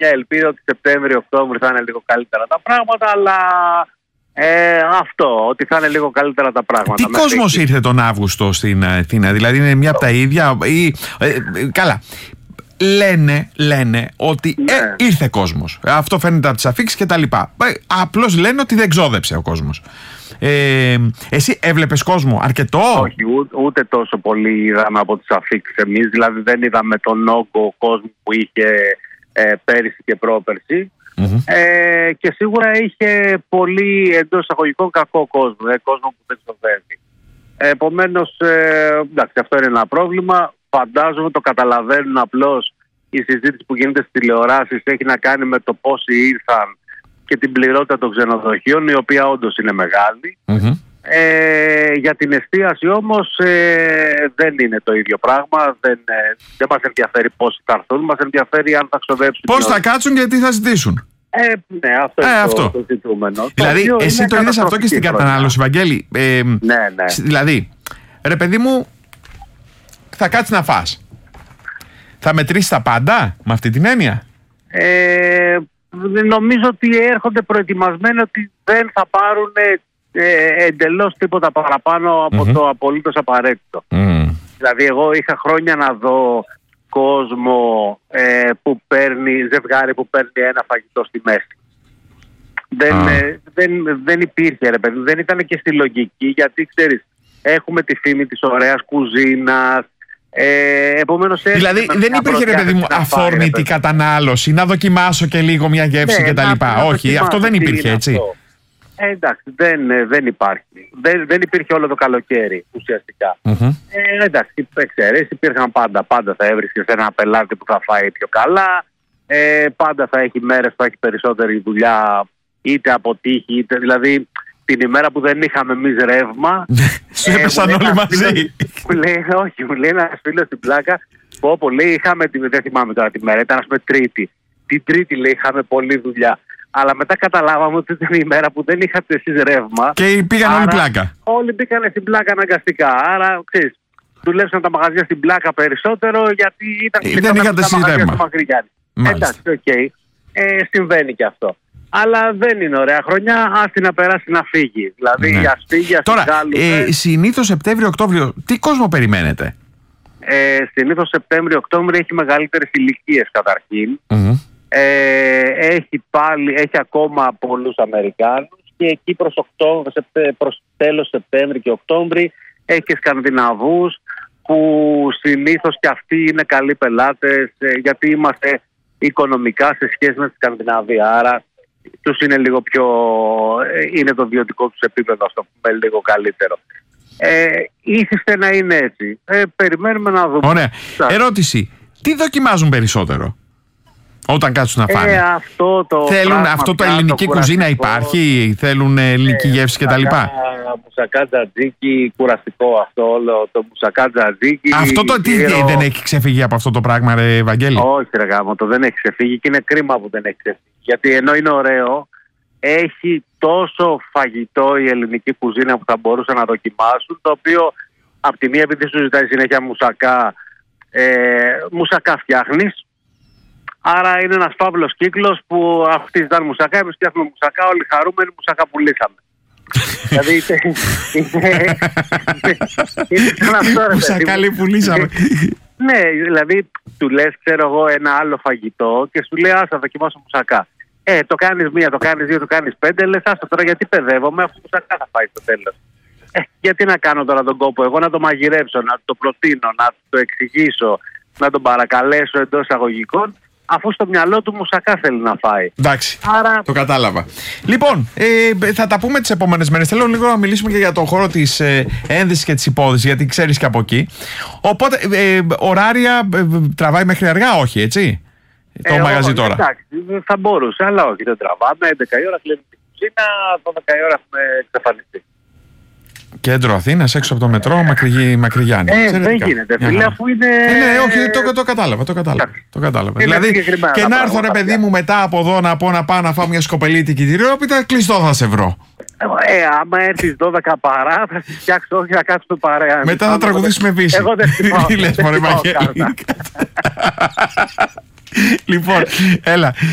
μια ελπίδα ότι Σεπτέμβριο-Οκτώβριο θα είναι λίγο καλύτερα τα πράγματα, αλλά αυτό, ότι θα είναι λίγο καλύτερα τα πράγματα. Τι κόσμος ήρθε τον Αύγουστο στην Αθήνα, δηλαδή είναι μια από τα ίδια ή, καλά. Λένε ότι ήρθε κόσμος. Αυτό φαίνεται από τις αφίξεις και τα λοιπά. Απλώς λένε ότι δεν ξόδεψε ο κόσμος. Εσύ έβλεπες κόσμο αρκετό? Όχι, ούτε τόσο πολύ είδαμε από τις αφίξεις εμείς. Δηλαδή δεν είδαμε τον όγκο κόσμου που είχε πέρυσι και πρόπερσι. Και σίγουρα είχε πολύ εντός εισαγωγικών κακό κόσμο. Κόσμο που δεν ξοδεύει. Επομένως, εντάξει, αυτό είναι ένα πρόβλημα. Φαντάζομαι το καταλαβαίνουν, απλώς η συζήτηση που γίνεται στις τηλεοράσεις έχει να κάνει με το πόσοι ήρθαν και την πληρότητα των ξενοδοχείων, η οποία όντως είναι μεγάλη. Για την εστίαση όμως δεν είναι το ίδιο πράγμα. Δεν μας ενδιαφέρει πόσοι θα έρθουν, μας ενδιαφέρει αν θα ξοδέψουν. Πώς θα κάτσουν και τι θα ζητήσουν. Ναι, αυτό είναι το ζητούμενο. Δηλαδή, εσύ το είδες αυτό και στην κατανάλωση, Βαγγέλη. Ναι. Δηλαδή, ρε παιδί μου, θα κάτσεις να φας. Θα μετρήσεις τα πάντα με αυτή την έννοια? Νομίζω ότι έρχονται προετοιμασμένοι ότι δεν θα πάρουν εντελώς τίποτα παραπάνω από το απολύτως απαραίτητο. Δηλαδή εγώ είχα χρόνια να δω κόσμο που παίρνει, ζευγάρι που παίρνει ένα φαγητό στη μέση. Δεν υπήρχε, ρε παιδί, δεν ήταν και στη λογική, γιατί ξέρεις, έχουμε τη φήμη της ωραίας κουζίνας. Επομένως, δηλαδή δεν υπήρχε, ρε παιδί μου, αφόρμητη κατανάλωση, να δοκιμάσω και λίγο μια γεύση κτλ. Όχι, αυτό δεν υπήρχε, έτσι. Εντάξει, δεν υπάρχει. Δεν υπήρχε όλο το καλοκαίρι ουσιαστικά. Εντάξει, ξέρεις, υπήρχαν πάντα θα έβρισκες ένα πελάτη που θα φάει πιο καλά. Πάντα θα έχει μέρες που θα έχει περισσότερη δουλειά, είτε από τύχη, είτε δηλαδή την ημέρα που δεν είχαμε εμείς ρεύμα. Σου έπεσαν όλοι μαζί. Μου λέει ένας φίλος στην πλάκα, λέει, είχαμε, δεν θυμάμαι τώρα τη μέρα, ήταν ας πούμε Τρίτη. Την Τρίτη, λέει, είχαμε πολλή δουλειά. Αλλά μετά καταλάβαμε ότι ήταν η μέρα που δεν είχατε εσείς ρεύμα. Και πήγαν όλοι πλάκα. Όλοι πήγαν στην πλάκα αναγκαστικά. Άρα, ξέρεις, δουλέψαν τα μαγαζιά στην πλάκα περισσότερο, γιατί δεν είχατε εσείς ρεύμα. Εντάξει, συμβαίνει και αυτό. Αλλά δεν είναι ωραία χρονιά, άστη να περάσει να φύγει. Δηλαδή, ας φύγει, ας τώρα, συνήθως Σεπτέμβριο-Οκτώβριο, τι κόσμο περιμένετε? Συνήθως Σεπτέμβριο-Οκτώβριο έχει μεγαλύτερες ηλικίες καταρχήν. Έχει ακόμα πολλούς Αμερικάνους και εκεί προς τέλος Σεπτέμβρη και Οκτώβρη έχει και Σκανδιναβούς, που συνήθως και αυτοί είναι καλοί πελάτες, γιατί είμαστε οικονομικά σε σχέση με τη Σκανδιναβία, άρα τους είναι λίγο πιο, είναι το βιωτικό τους επίπεδο, ας το πούμε, λίγο καλύτερο. Ήθιστε να είναι έτσι. Περιμένουμε να δούμε. Ωραία. Ερώτηση, τι δοκιμάζουν περισσότερο όταν κάτσουν να φάνε? Θέλουν αυτό το ελληνική κουζίνα υπάρχει, θέλουν ελληνική γεύση κτλ. Μουσακά τζατζίκι, κουραστικό αυτό όλο το μουσακά τζατζίκι. Αυτό το τι δεν έχει ξεφύγει από αυτό το πράγμα, ρε Βαγγέλη? Όχι, ρε γάμο, το δεν έχει ξεφύγει και είναι κρίμα που δεν έχει ξεφύγει. Γιατί ενώ είναι ωραίο, έχει τόσο φαγητό η ελληνική κουζίνα που θα μπορούσαν να δοκιμάσουν, το οποίο από τη μία, επειδή σου ζητάει συνέχεια μουσακά φτιάχνεις. Άρα είναι ένας φαύλος κύκλος που αυτοί ζητάνε μουσακά, εμείς φτιάχνουμε μουσακά, όλοι χαρούμενοι, μουσακά πουλήσαμε. Δηλαδή είναι σαν αυτό, ρε. Μουσακά λέει πουλήσαμε. Ναι, δηλαδή του λες, ξέρω εγώ, ένα άλλο φαγητό και σου λέει, θα δοκιμάσω μουσακά. Το κάνεις μία, το κάνεις δύο, το κάνεις πέντε, λες, άστα τώρα γιατί παιδεύομαι, αφού μουσακά θα πάει στο τέλος. Γιατί να κάνω τώρα τον κόπο εγώ να το μαγειρέψω, να το προτείνω, να το εξηγήσω, να τον παρακαλέσω εντός εισαγωγικών, αφού στο μυαλό του μουσακά θέλει να φάει. Εντάξει, το κατάλαβα. Λοιπόν, θα τα πούμε τις επόμενες μέρες. Θέλω λίγο να μιλήσουμε και για τον χώρο της ένδυσης και της υπόδυσης, γιατί ξέρεις και από εκεί. Οπότε, ωράρια τραβάει μέχρι αργά, όχι, έτσι, το μαγαζί τώρα? Εντάξει, θα μπορούσε, αλλά όχι, δεν τραβάμε. 11 η ώρα κλείνει την κουζίνα, 12 η ώρα έχουμε εξαφανιστεί. Κέντρο Αθήνας, έξω από το μετρό, Μακρυγιάννη. Δεν γίνεται, φίλε, αφού είναι. Ναι, όχι, το κατάλαβα. Δηλαδή, και να έρθω, ρε παιδί μου, μετά από εδώ να πω να πάω να φάω μια σκοπελίτικη τυρόπιτα, κλειστό θα σε βρω. Άμα έρθεις 12 παρά, θα σε φτιάξω, όχι να κάτσουμε παρέα. Μετά θα τραγουδήσουμε βύση. Εγώ δεν θυμάμαι. Τι λες, μωρέ Βαγγέλη? Λοιπόν, έλα.